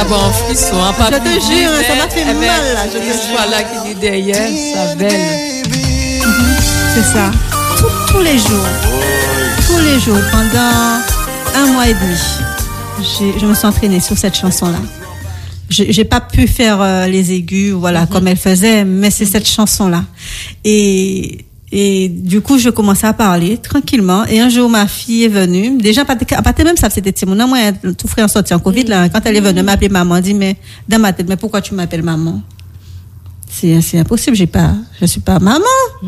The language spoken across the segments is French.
capable en frisson, en Je te jure, ça m'a fait mal là. Je te jure. Voilà qui est derrière, sa belle. C'est ça. Tous les jours, pendant 1 mois et demi, je me suis entraînée sur cette chanson-là. J'ai pas pu faire les aigus, voilà, comme elle faisait, mais c'est cette chanson-là. Et du coup, je commençais à parler tranquillement. Et un jour, ma fille est venue. Déjà, pas même ça, c'était petit. Mon amour, tout frère en sorti en Covid, là. Quand elle est venue m'appeler maman, elle dit, mais, dans ma tête, mais pourquoi tu m'appelles maman? C'est impossible, je suis pas maman.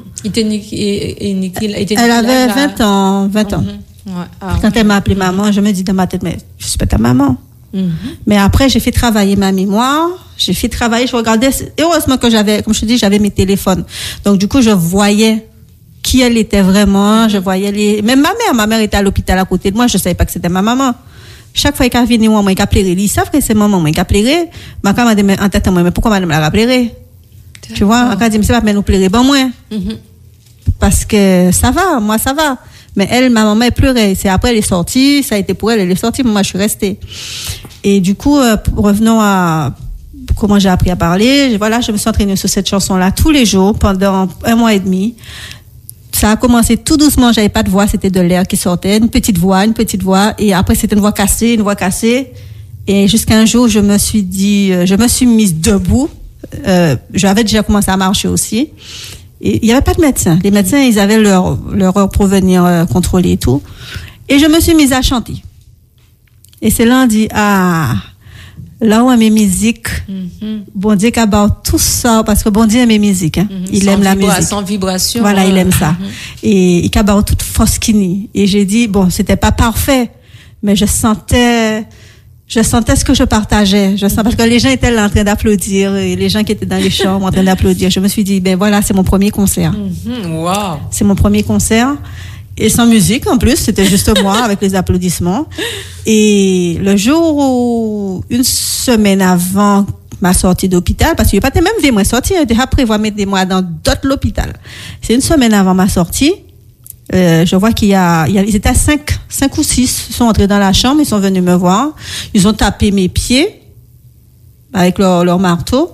Elle avait 20 ans. Ouais. Quand elle m'a appelé maman, je me dis dans ma tête, mais je suis pas ta maman. Mais après, j'ai fait travailler ma mémoire. Je regardais, heureusement que comme je te dis, j'avais mes téléphones. Donc, du coup, je voyais qui elle était vraiment. Je voyais même ma mère était à l'hôpital à côté de moi. Je savais pas que c'était ma maman. Chaque fois qu'elle venait, moi, qu'elle plairait. Ils savent que c'est maman, moi, qu'elle plairait. Ma mère m'a dit, en tête, moi, mais pourquoi madame la rappellerait? Tu vois, quand elle dit, mais c'est pas, mais nous plairait, bon, moi. Parce que ça va, moi, ça va. Mais ma maman, elle pleurait. C'est après, elle est sortie. Ça a été pour elle, elle est sortie. Moi, je suis restée. Et du coup, revenons à comment j'ai appris à parler. Voilà, je me suis entraînée sur cette chanson-là tous les jours pendant 1 mois et demi. Ça a commencé tout doucement. J'avais pas de voix. C'était de l'air qui sortait. Une petite voix. Et après, c'était une voix cassée. Et jusqu'à un jour, je me suis mise debout. J'avais déjà commencé à marcher aussi. Et il y avait pas de médecin. Les médecins, ils avaient leur heure pour venir contrôler et tout. Et je me suis mise à chanter. Et c'est là on dit, là où on met musique, bon Dieu qu'abord tout ça, parce que bon Dieu aime mes musiques, hein. Il aime la musique. Sans vibration. Voilà, il aime ça. Et il qu'abord toute force qui nie. Et j'ai dit, bon, c'était pas parfait, mais je sentais ce que je partageais. Parce que les gens étaient là en train d'applaudir, et les gens qui étaient dans les chambres en train d'applaudir. Je me suis dit, ben voilà, c'est mon premier concert. Wow. C'est mon premier concert. Et sans musique, en plus, c'était juste moi avec les applaudissements. Et le jour où, une semaine avant ma sortie d'hôpital, parce qu'il n'y a pas même vu moi sortir, il déjà prévu mettre des mois dans d'autres l'hôpital. C'est une semaine avant ma sortie. Je vois ils étaient 5 ou 6, ils sont entrés dans la chambre, ils sont venus me voir, ils ont tapé mes pieds avec leur marteau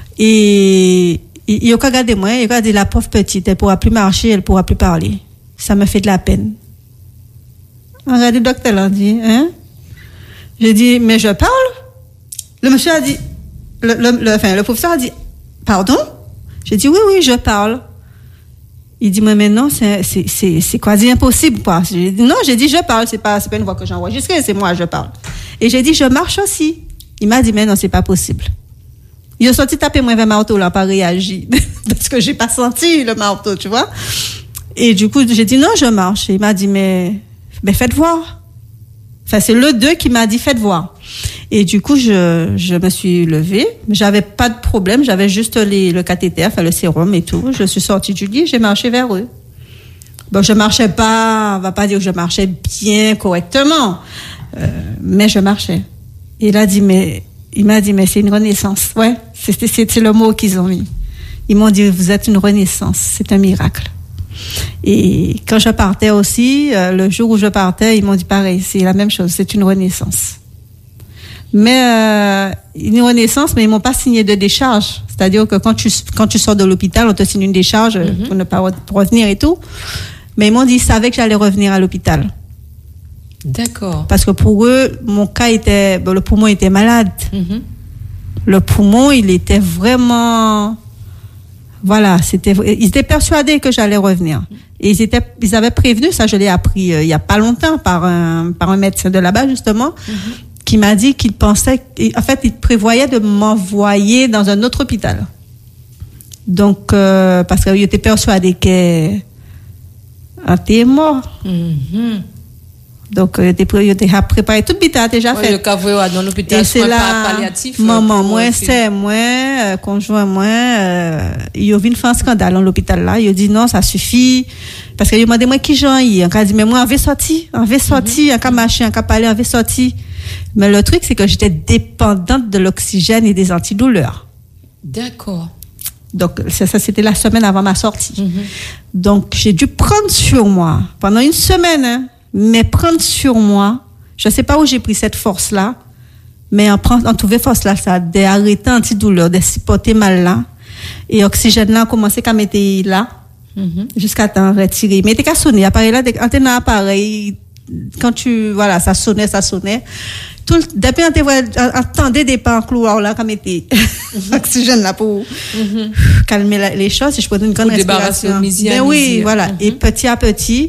et ils ont regardé moi, ils ont regardé la pauvre petite, elle pourra plus marcher, elle pourra plus parler. Ça me fait de la peine. Regardez, le docteur l'a dit, hein? J'ai dit, mais je parle? Le monsieur a dit, le professeur a dit, pardon? J'ai dit, oui, je parle. Il dit, mais non, c'est quasi impossible, quoi. J'ai dit, non, j'ai dit, je parle, c'est pas une voix que j'enregistre, c'est moi, je parle. Et j'ai dit, je marche aussi. Il m'a dit, mais non, c'est pas possible. Il a sorti taper moi vers le marteau, là, pas réagi. Parce que j'ai pas senti le marteau, tu vois. Et du coup, j'ai dit, non, je marche. Et il m'a dit, mais faites voir. Enfin, c'est le 2 qui m'a dit, faites voir. Et du coup, je me suis levée. J'avais pas de problème. J'avais juste le cathéter, enfin, le sérum et tout. Je suis sortie du lit, j'ai marché vers eux. Bon, je marchais pas, on va pas dire que je marchais bien correctement. Mais je marchais. Et il m'a dit, mais c'est une renaissance. Ouais, c'est le mot qu'ils ont mis. Ils m'ont dit, vous êtes une renaissance. C'est un miracle. Et quand je partais aussi, le jour où je partais, ils m'ont dit pareil, c'est la même chose, c'est une renaissance. Mais une renaissance, mais ils m'ont pas signé de décharge. C'est-à-dire que quand tu sors de l'hôpital, on te signe une décharge pour ne pas revenir et tout. Mais ils m'ont dit, ils savaient que j'allais revenir à l'hôpital. D'accord. Parce que pour eux, mon cas le poumon était malade. Le poumon, il était vraiment... Voilà, ils étaient persuadés que j'allais revenir. Et ils avaient prévenu, ça je l'ai appris il y a pas longtemps par un médecin de là-bas justement, qui m'a dit qu'il pensait, en fait, il prévoyait de m'envoyer dans un autre hôpital. Donc, parce qu'il était persuadé que t'es mort. Donc, il était préparé tout l'hôpital déjà fait. Le cas dans l'hôpital, et c'est là, palliatif. Maman, conjoint, il a vu une fin scandale dans l'hôpital là. Il a dit non, ça suffit. Parce qu'il m'a demandé, moi, qui j'en ai? Il a dit, mais moi, on veut sortir, on veut marcher, on veut parler, on veut sortir. Mais le truc, c'est que j'étais dépendante de l'oxygène et des antidouleurs. D'accord. Donc, ça, c'était la semaine avant ma sortie. Donc, j'ai dû prendre sur moi pendant une semaine, mais prendre sur moi. Je ne sais pas où j'ai pris cette force-là, Mais on trouvait force là, ça, d'arrêter antidouleur, de supporter mal là. Et oxygène là, commençait à mettre là, jusqu'à t'en retirer. Mais t'es qu'à sonner, appareil là, antenne appareil, quand voilà, ça sonnait. Depuis, on entendait des pas en couloir là, comme était oxygène là pour calmer les choses. Si je prenais une grande respiration. Ben oui, voilà. Et petit à petit,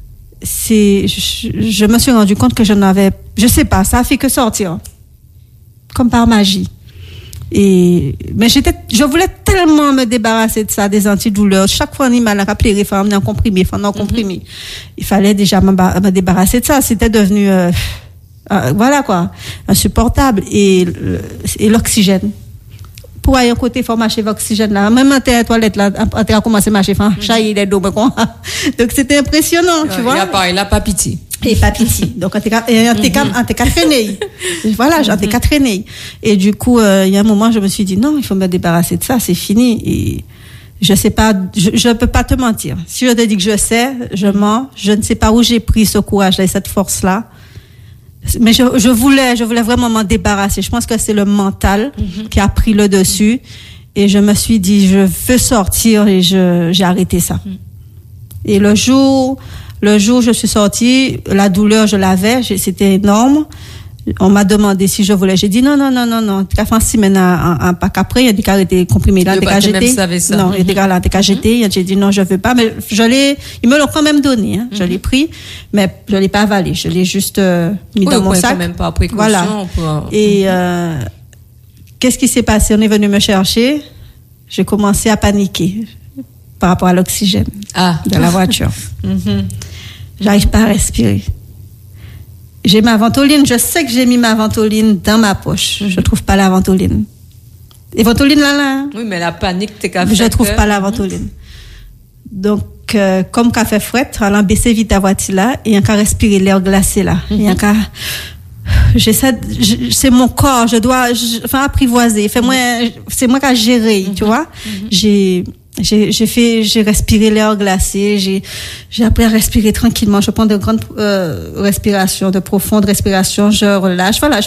je me suis rendu compte que je sais pas, ça a fait que sortir. Comme par magie. Mais je voulais tellement me débarrasser de ça, des antidouleurs. Chaque fois, on y m'a rappelé, il fallait en comprimé, Il fallait déjà me débarrasser de ça. C'était devenu, voilà quoi, insupportable. Et l'oxygène. Pour aller à côté, il faut marcher avec l'oxygène là. Même à la toilette là, on a commencé à marcher, chailler les dos, quoi. Donc c'était impressionnant, tu vois. Il a pas pitié. Et pas pitié. Donc, on t'es qu'à traîner. Voilà, j'en t'ai qu'à traîner. Et du coup, il y a un moment, je me suis dit, non, il faut me débarrasser de ça, c'est fini. Et je sais pas, je peux pas te mentir. Si je te dis que je sais, je mens. Je ne sais pas où j'ai pris ce courage-là et cette force-là. Mais je voulais vraiment m'en débarrasser. Je pense que c'est le mental qui a pris le dessus. Et je me suis dit, je veux sortir et j'ai arrêté ça. Et le jour où je suis sortie, la douleur, je l'avais, c'était énorme. On m'a demandé si je voulais. J'ai dit non. T'as fait 6 semaines un pack après, il a dit qu'elle était comprimée là, t'as jeté. Non, il a dit qu'elle jeté. J'ai dit non, je veux pas, mais ils me l'ont quand même donné, hein. Je l'ai pris, mais je l'ai pas avalé. Je l'ai juste mis dans mon sac. Quand même pas précaution. Voilà. Et qu'est-ce qui s'est passé? On est venu me chercher. J'ai commencé à paniquer par rapport à l'oxygène de la voiture. J'arrive pas à respirer. J'ai ma ventoline, je sais que j'ai mis ma ventoline dans ma poche. Je trouve pas la ventoline. Et ventoline là. Oui, mais la panique, t'es qu'à faire. Je trouve pas la ventoline. Donc, comme qu'a fait fouette, on a baissé vite la voiture là, et on a respirer l'air glacé là. Et on a c'est mon corps, je dois apprivoiser. C'est moi qui a géré, tu vois. J'ai respiré l'air glacé, j'ai appris à respirer tranquillement. Je prends de grandes respirations, de profondes respirations, je relâche. Voilà,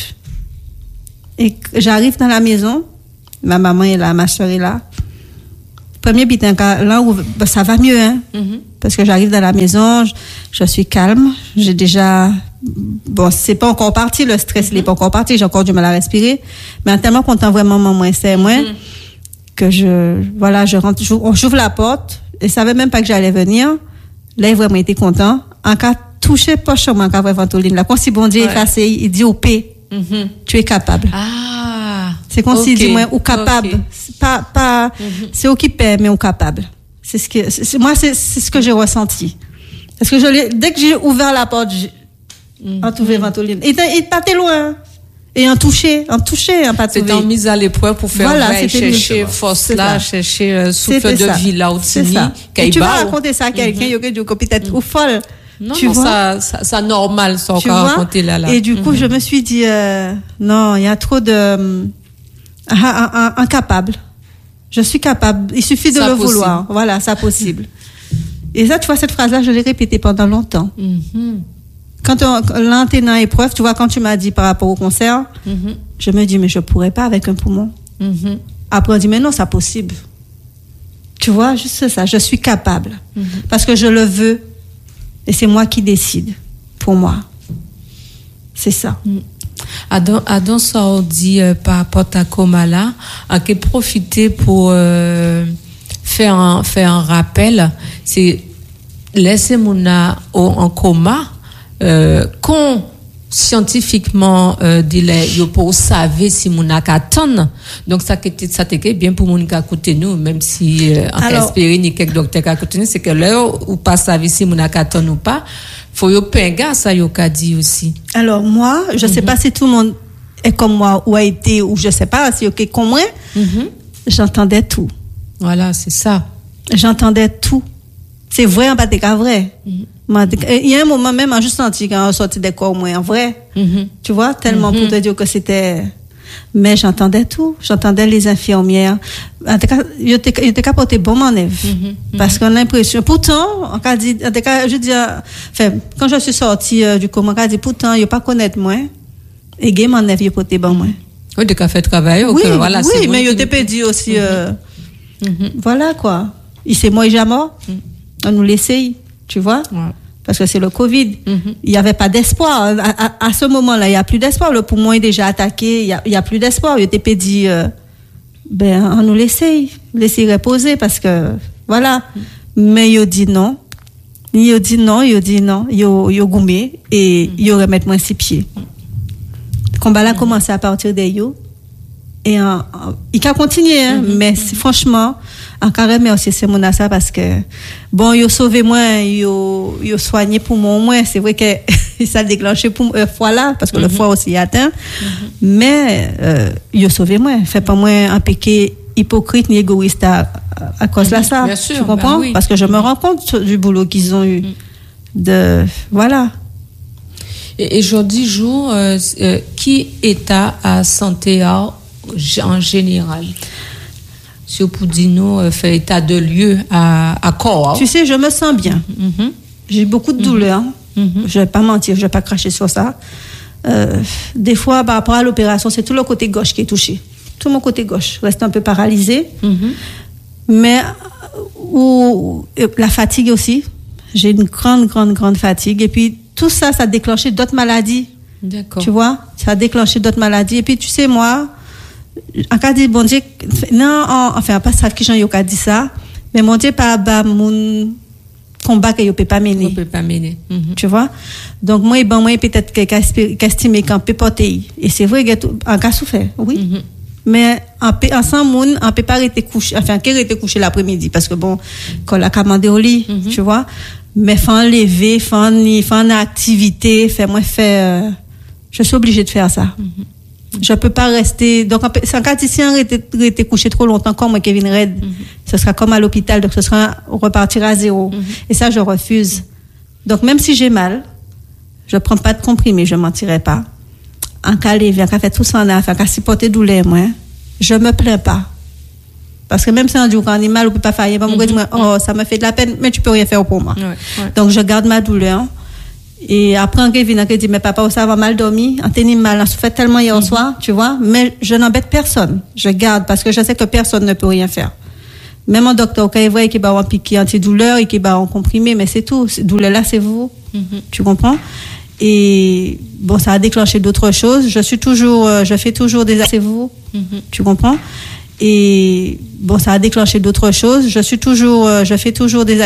et j'arrive dans la maison, ma maman est là, ma soeur est là. Premier bitin, là où ça va mieux, hein. Parce que j'arrive dans la maison, je suis calme, j'ai déjà, c'est pas encore parti, le stress n'est pas encore parti, j'ai encore du mal à respirer, mais en tellement content vraiment, moi, c'est moi, que je rentre, j'ouvre la porte, et savait même pas que j'allais venir. Là, il vraiment été content. En cas touché poche moi, en cas ventoline, là, quand si bon Dieu effacé, il dit au P, tu es capable. C'est qu'on s'il dit, moi, ou capable. Pas, c'est au qui paie, mais ou capable. C'est ce que j'ai ressenti. Parce que dès que j'ai ouvert la porte, j'ai trouvé ventoline. Il pas loin. Et en toucher, pas trouvé. C'était en mise à l'épreuve pour faire chercher force là, chercher souffle de vie là aussi. Et tu vas raconter ça à quelqu'un, il y a peut-être ou folle. Non, tu vois, ça normal, ça encore raconter là. Et du coup, je me suis dit, non, il y a trop de, incapable. Je suis capable. Il suffit de le vouloir. Voilà, c'est possible. Et ça, tu vois, cette phrase-là, je l'ai répétée pendant longtemps. Quand l'antenne en épreuve, tu vois, quand tu m'as dit par rapport au concert, je me dis, mais je pourrais pas avec un poumon. Après, on dit, mais non, c'est possible. Tu vois, juste ça, je suis capable. Parce que je le veux. Et c'est moi qui décide. Pour moi. C'est ça. Adon ça on dit par rapport à coma là, en que profiter pour faire un rappel, c'est laisser Mouna en coma qu'on scientifiquement yo pour savoir si Mouna attend. Donc ça t'était bien pour moun ka écouter nous, même si en espérer ni quelques docteurs ka écouter nous, c'est que l'heure ou pas savoir si Mouna attend ou pas, faut yo penga ça yo ka dit aussi. Alors moi, je sais pas si tout le monde est comme moi ou a été, ou je sais pas si ok comme moi, j'entendais tout. Voilà, c'est ça. J'entendais tout. C'est vrai, en pas vrai. Il y a un moment même, j'ai juste senti quand on sortit des corps moins en vrai. Tu vois, tellement pour te dire que c'était. Mais j'entendais tout. J'entendais les infirmières. En tout cas, il était capoté bon manèvre. Parce qu'on a l'impression. Pourtant, on a dit, je dis, enfin, quand je suis sortie du coma, on a dit, pourtant, il ne pas connaître moi. Et game en neuf, yo poté bon moi. Oui, de fait travail. Oui, voilà, oui, mais yo te pédi aussi, voilà quoi. Il c'est moi et jamais. On nous laissait, tu vois. Ouais. Parce que c'est le Covid. Il n'y avait pas d'espoir. À ce moment-là, il n'y a plus d'espoir. Le poumon est déjà attaqué. Il y a plus d'espoir. Il était dit, on nous laisser reposer parce que, voilà. Mais il dit non. Il dit non. Il goumé et il remettre moins 6 pieds. Le combat là a commencé à partir de yo. Et il a continué, hein, mais franchement, encore remercier c'est mon ça parce que bon, il a sauvé moi, il a soigné pour moi au moins. C'est vrai que ça a déclenché pour foie là parce que le foie aussi est atteint, mais il a sauvé moi. Fait pas moi un péché hypocrite ni égoïste à cause de ça. Bien sûr, tu comprends? oui. Parce que je me rends compte du boulot qu'ils ont eu. Voilà. Et aujourd'hui, jour, qui est à santé en général? Si vous pouvez nous fait état de lieu à corps. Tu sais, je me sens bien. J'ai beaucoup de douleurs. Je vais pas mentir, je vais pas cracher sur ça. Des fois, par rapport à l'opération, c'est tout le côté gauche qui est touché. Tout mon côté gauche reste un peu paralysé. Mais la fatigue aussi. J'ai une grande fatigue. Et puis, tout ça, ça a déclenché d'autres maladies. D'accord. Tu vois? Ça a déclenché d'autres maladies. Et puis, tu sais, moi, en cas de bon Dieu, non, enfin, pas ça que j'en ai dit ça, mais mon Dieu, pas mon combat que je peux pas mener. On peut pas mener. Tu vois? Donc, moi, peut-être qu'estimer qu'on peut porter. Et c'est vrai qu'en cas souffert, oui. Mais ensemble, on peut pas rester couché, enfin, qu'elle rester couché l'après-midi, parce que bon, quand la commandé au lit, tu vois? Mais faut enlever, faut en activité, je suis obligée de faire ça. Je peux pas rester, donc, en cas si on rester couché trop longtemps, comme moi, Kevin Red, ce sera comme à l'hôpital, donc ce sera repartir à zéro. Et ça, je refuse. Donc, même si j'ai mal, je prends pas de comprimé, je mentirai pas. En cas levé, en cas fait tout ça en affaire, en cas supporter douleur, moi, je me plains pas. Parce que même si on dit qu'un animal, on peut pas faire, il va me dire, oh, ça me fait de la peine, mais tu peux rien faire pour moi. Donc, je garde ma douleur. Et après, on dit, mais papa, ça va mal dormir, on tenait mal, on souffert tellement hier soir, tu vois, mais je n'embête personne. Je garde parce que je sais que personne ne peut rien faire. Même un docteur, quand il voit qu'il va avoir un piqué antidouleur et qu'il va avoir comprimé, mais c'est tout. Cette douleur-là, c'est vous. Tu comprends? Et bon, ça a déclenché d'autres choses. Je fais toujours des, c'est vous. Tu comprends? Et bon, ça a déclenché d'autres choses. Je fais toujours des